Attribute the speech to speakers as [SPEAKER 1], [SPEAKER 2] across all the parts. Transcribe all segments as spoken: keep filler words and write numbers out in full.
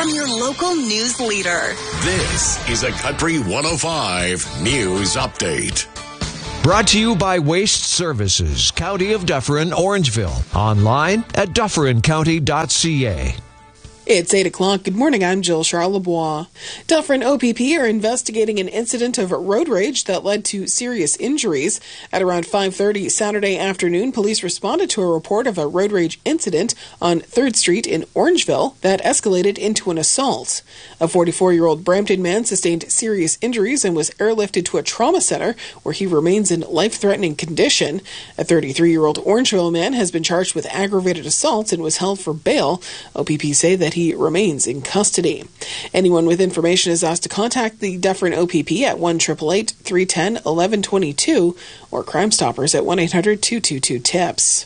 [SPEAKER 1] from your local news leader.
[SPEAKER 2] This is a Country one oh five News Update.
[SPEAKER 3] Brought to you by Waste Services, County of Dufferin, Orangeville. Online at dufferin county dot c a.
[SPEAKER 4] It's eight o'clock. Good morning. I'm Jill Charlebois. Dufferin O P P are investigating an incident of road rage that led to serious injuries. At around five thirty Saturday afternoon, police responded to a report of a road rage incident on third Street in Orangeville that escalated into an assault. A forty-four-year-old Brampton man sustained serious injuries and was airlifted to a trauma center where he remains in life-threatening condition. A thirty-three-year-old Orangeville man has been charged with aggravated assault and was held for bail. O P P say that he remains in custody. Anyone with information is asked to contact the Dufferin O P P at one eight eight eight, three one zero, one one two two or Crime Stoppers at one eight hundred, two two two, TIPS.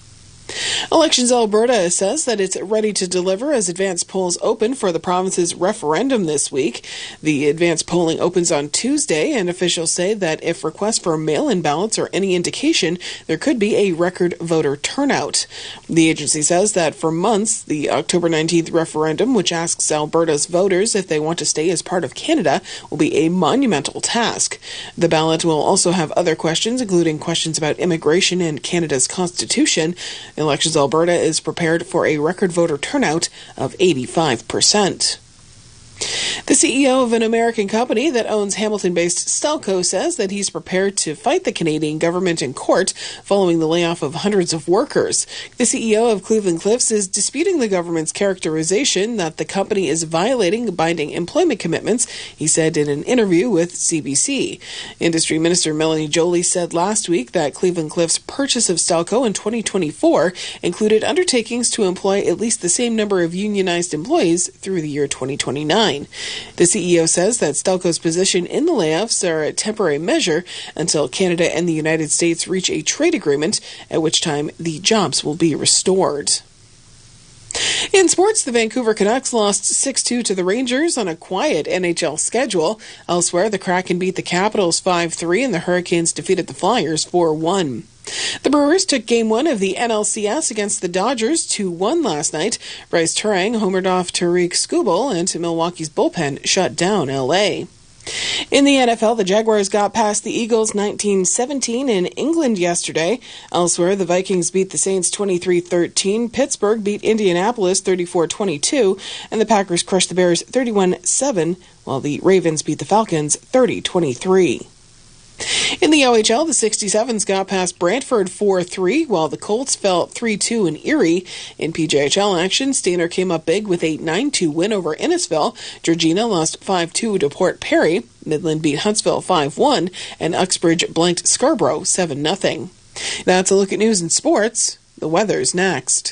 [SPEAKER 4] Elections Alberta says that it's ready to deliver as advanced polls open for the province's referendum this week. The advanced polling opens on Tuesday, and officials say that if requests for mail-in ballots are any indication, there could be a record voter turnout. The agency says that for months, the October nineteenth referendum, which asks Alberta's voters if they want to stay as part of Canada, will be a monumental task. The ballot will also have other questions, including questions about immigration and Canada's constitution. Elections Alberta is prepared for a record voter turnout of eighty-five percent. The C E O of an American company that owns Hamilton-based Stelco says that he's prepared to fight the Canadian government in court following the layoff of hundreds of workers. The C E O of Cleveland Cliffs is disputing the government's characterization that the company is violating binding employment commitments, he said in an interview with C B C. Industry Minister Melanie Joly said last week that Cleveland Cliffs' purchase of Stelco in twenty twenty-four included undertakings to employ at least the same number of unionized employees through the year twenty twenty-nine. The C E O says that Stelco's position in the layoffs are a temporary measure until Canada and the United States reach a trade agreement, at which time the jobs will be restored. In sports, the Vancouver Canucks lost six two to the Rangers on a quiet N H L schedule. Elsewhere, the Kraken beat the Capitals five three and the Hurricanes defeated the Flyers four one. The Brewers took Game one of the N L C S against the Dodgers two one last night. Bryce Turang homered off Tariq Skubal, and Milwaukee's bullpen shut down L A. In the N F L, the Jaguars got past the Eagles nineteen seventeen in England yesterday. Elsewhere, the Vikings beat the Saints twenty-three thirteen, Pittsburgh beat Indianapolis thirty-four twenty-two, and the Packers crushed the Bears thirty-one seven, while the Ravens beat the Falcons thirty twenty-three. In the O H L, the sixty-sevens got past Brantford four three, while the Colts fell three two in Erie. In P J H L action, Stainer came up big with a nine two win over Innisfil. Georgina lost five two to Port Perry. Midland beat Huntsville five one, and Uxbridge blanked Scarborough seven nothing. That's a look at news and sports. The weather's next.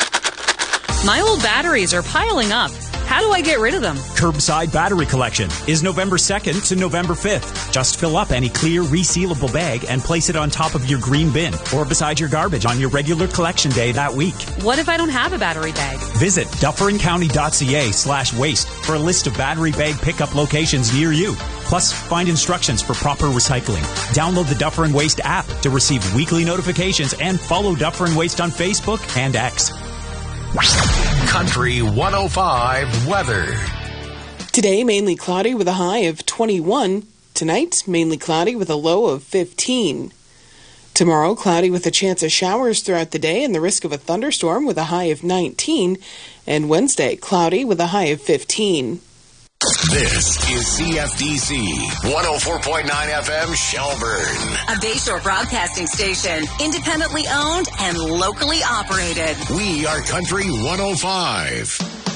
[SPEAKER 5] My old batteries are piling up. How do I get rid of them?
[SPEAKER 6] Curbside Battery Collection is November second to November fifth. Just fill up any clear, resealable bag and place it on top of your green bin or beside your garbage on your regular collection day that week.
[SPEAKER 5] What if I don't have a battery bag?
[SPEAKER 6] Visit dufferin county dot c a slash waste for a list of battery bag pickup locations near you. Plus, find instructions for proper recycling. Download the Dufferin Waste app to receive weekly notifications and follow Dufferin Waste on Facebook and X.
[SPEAKER 2] Country one oh five weather.
[SPEAKER 4] Today, mainly cloudy with a high of twenty-one. Tonight, mainly cloudy with a low of fifteen. Tomorrow, cloudy with a chance of showers throughout the day and the risk of a thunderstorm with a high of nineteen. And Wednesday, cloudy with a high of fifteen.
[SPEAKER 2] This is C F D C one oh four point nine F M Shelburne.
[SPEAKER 1] A Bayshore broadcasting station, independently owned and locally operated.
[SPEAKER 2] We are Country one oh five.